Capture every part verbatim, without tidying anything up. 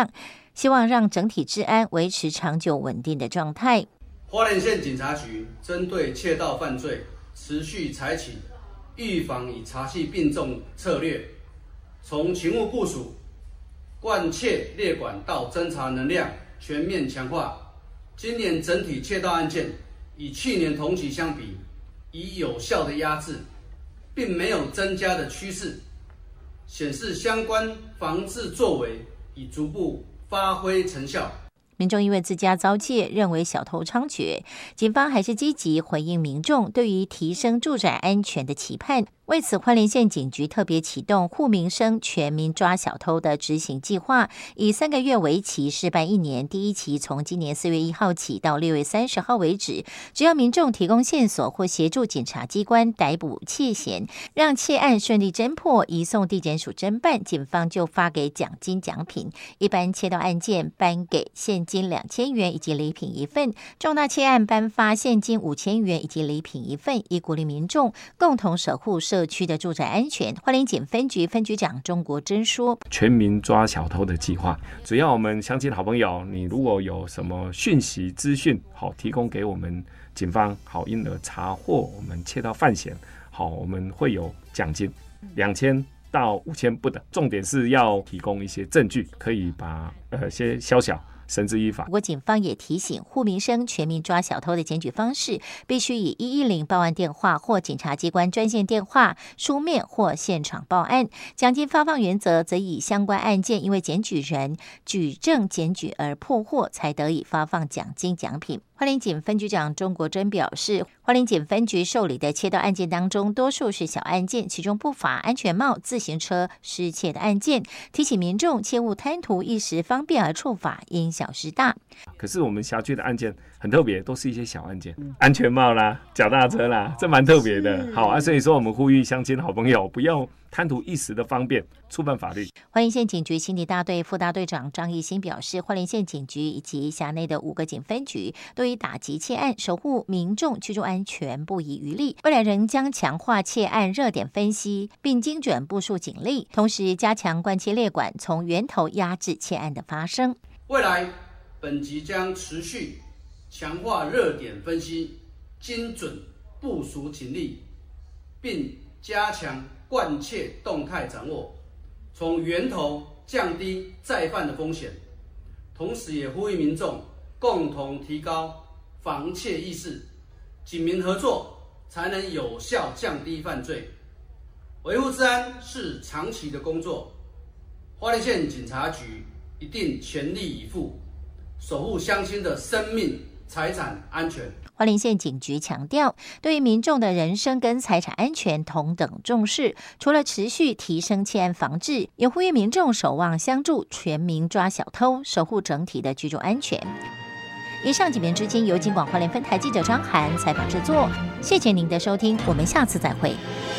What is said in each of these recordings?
量，希望让整体治安维持长久稳定的状态。 花莲县警察局针对窃盗犯罪，持续采取预防以查缉并重策略，从勤务部署、贯窃列管到侦查能量全面强化。今年整体窃盗案件与去年同期相比，已有效的压制，并没有增加的趋势，显示相关防治作为已逐步发挥成效。 民众因为自家遭窃，认为小偷猖獗，警方还是积极回应民众对于提升住宅安全的期盼。为此，花莲县警局特别启动护民生全民抓小偷的执行计划，以三个月为期，试办一年。第一期从今年四月一号起到六月三十号为止，只要民众提供线索或协助检察机关逮捕窃嫌，让窃案顺利侦破，移送地检署侦办，警方就发给奖金奖品。一般窃盗案件颁给现金两千元以及礼品一份，重大窃案颁发现金五千元以及礼品一份，以鼓励民众共同守护社区的住宅安全。花莲警分局分局长钟国珍说：“ 全民抓小偷的计划，只要我们乡亲好朋友，你如果有什么讯息资讯，好提供给我们警方，好因而查获我们窃盗犯嫌，好我们会有奖金两千到五千不等。重点是要提供一些证据，可以把呃些宵小。”绳之以法。 不过，警方也提醒护民生全民抓小偷的检举方式，必须以一一零报案电话或检察机关专线电话、书面或现场报案。奖金发放原则则以相关案件因为检举人举证检举而破获，才得以发放奖金奖品。花莲警分局长钟国珍表示，花莲警分局受理的窃盗案件当中，多数是小案件，其中不乏安全帽、自行车失窃的案件，提醒民众切勿贪图一时方便而触法，因小失大。 可是我们辖区的案件很特别，都是一些小案件，安全帽啦、脚踏车啦，这蛮特别的。好啊，所以说我们呼吁乡亲好朋友不要贪图一时的方便，触犯法律。 花莲县警局刑警大队副大队长张义兴表示，花莲县警局以及辖内的五个警分局都以打击窃案、守护民众居住安全不遗余力。未来仍将强化窃案热点分析，并精准部署警力，同时加强贯彻列管，从源头压制窃案的发生。 未来本局将持续强化热点分析，精准部署警力，并加强贯彻动态掌握，从源头降低再犯的风险。同时也呼吁民众共同提高防窃意识，警民合作才能有效降低犯罪。维护治安是长期的工作，花莲县警察局一定全力以赴，守护乡亲的生命财产安全。 花莲县警局强调，对于民众的人身跟财产安全同等重视，除了持续提升窃案防治，也呼吁民众守望相助，全民抓小偷，守护整体的居住安全。以上几篇之间由警广花莲分台记者张涵采访制作，谢谢您的收听，我们下次再会。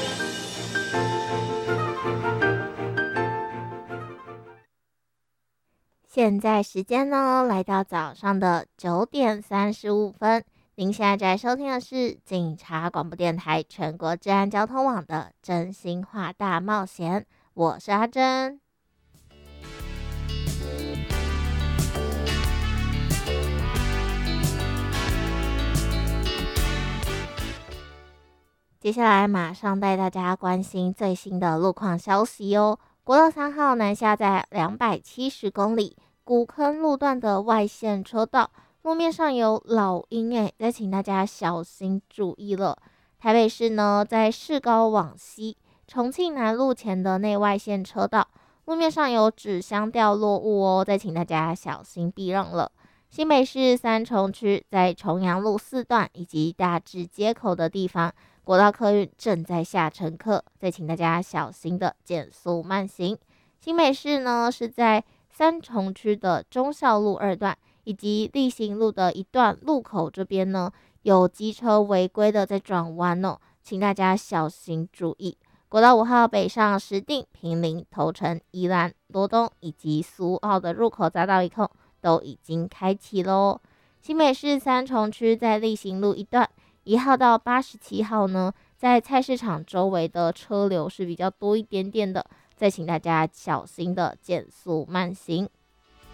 现在时间呢，来到早上的九点三十五分。您现在在收听的是警察广播电台全国治安交通网的真心话大冒险，我是阿珍。接下来马上带大家关心最新的路况消息哦。国道三号南下在两百七十公里古坑路段的外线车道，路面上有老鹰诶，再请大家小心注意了。台北市呢，在市高往西重庆南路前的内外线车道，路面上有纸箱掉落物哦，再请大家小心避让了。新北市三重区在重阳路四段以及大智街口的地方，国道客运正在下乘客，再请大家小心的减速慢行。新北市呢是在三重区的忠孝路二段以及立行路的一段路口这边呢，有机车违规的在转弯哦，请大家小心注意。国道五号北上石碇、坪林、头城、宜兰、罗东以及苏澳的入口匝道一控都已经开启咯。新北市三重区在立行路一段一号到八十七号呢，在菜市场周围的车流是比较多一点点的，再请大家小心的减速慢行。